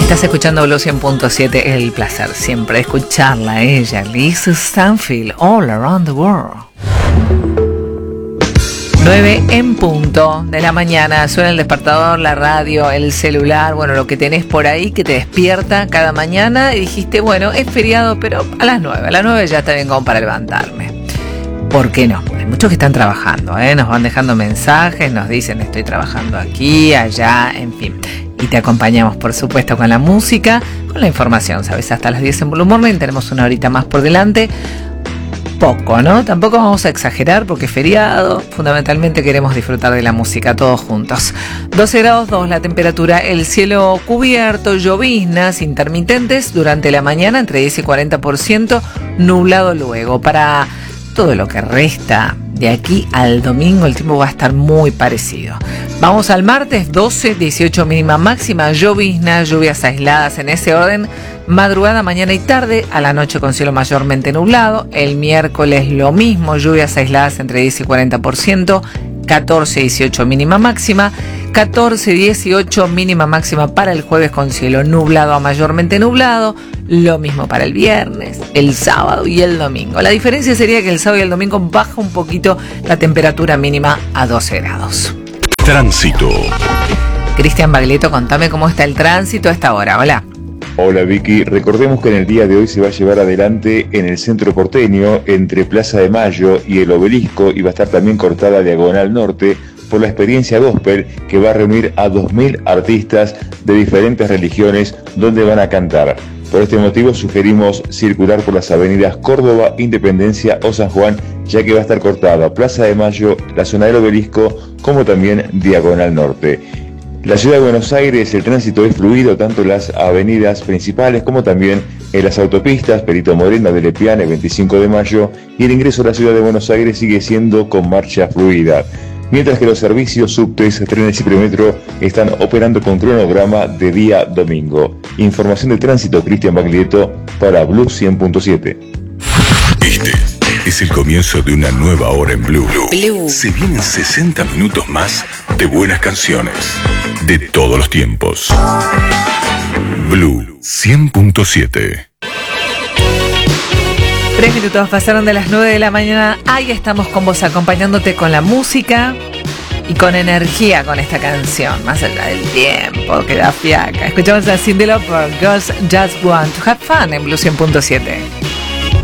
Estás escuchando Blue 100.7, el placer siempre de escucharla a ella, Lisa Stanfield, All Around the World. 9 en punto de la mañana, suena el despertador, la radio, el celular, bueno, lo que tenés por ahí que te despierta cada mañana y dijiste, bueno, es feriado, pero a las 9 ya está bien como para levantarme. ¿Por qué no? Hay muchos que están trabajando, nos van dejando mensajes, nos dicen estoy trabajando aquí, allá, en fin. Y te acompañamos, por supuesto, con la música, con la información, ¿sabes? Hasta las 10 en Blue Morning, tenemos una horita más por delante. Poco, ¿no? Tampoco vamos a exagerar porque es feriado, fundamentalmente queremos disfrutar de la música todos juntos. 12 grados 2 la temperatura, el cielo cubierto, lloviznas intermitentes durante la mañana entre 10 y 40%, nublado luego. Para todo lo que resta de aquí al domingo el tiempo va a estar muy parecido. Vamos al martes, 12, 18 mínima máxima, lloviznas, lluvias aisladas en ese orden, madrugada, mañana y tarde, a la noche con cielo mayormente nublado. El miércoles lo mismo, lluvias aisladas entre 10 y 40%, 14, 18 mínima máxima, 14, 18 mínima máxima para el jueves con cielo nublado a mayormente nublado, lo mismo para el viernes, el sábado y el domingo. La diferencia sería que el sábado y el domingo baja un poquito la temperatura mínima a 12 grados. Tránsito. Cristian Baglietto, contame cómo está el tránsito a esta hora. Hola. Hola Vicky, recordemos que en el día de hoy se va a llevar adelante en el centro porteño, entre Plaza de Mayo y el Obelisco, y va a estar también cortada Diagonal Norte, por la experiencia gospel que va a reunir a 2.000 artistas de diferentes religiones donde van a cantar. Por este motivo sugerimos circular por las avenidas Córdoba, Independencia o San Juan, ya que va a estar cortada Plaza de Mayo, la zona del Obelisco, como también Diagonal Norte. La ciudad de Buenos Aires, el tránsito es fluido tanto en las avenidas principales como también en las autopistas, Perito Moreno, de Lepiane, 25 de mayo, y el ingreso a la ciudad de Buenos Aires sigue siendo con marcha fluida. Mientras que los servicios subtes, trenes y premetro están operando con cronograma de día domingo. Información de tránsito, Cristian Baglietto para Blue 100.7. Este es el comienzo de una nueva hora en Blue. Se vienen 60 minutos más de buenas canciones de todos los tiempos. Blue 100.7. 3 minutos pasaron de las 9 de la mañana. Ahí estamos con vos acompañándote con la música y con energía con esta canción, más allá del tiempo que da fiaca. Escuchamos a Cyndi Lauper, Girls Just Want to Have Fun en Blue 100.7.